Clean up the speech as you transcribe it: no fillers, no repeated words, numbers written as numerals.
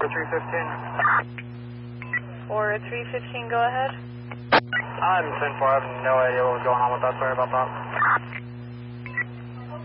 315. Or 315, go ahead. I'm 10-4, I have no idea what was going on with that, sorry about that.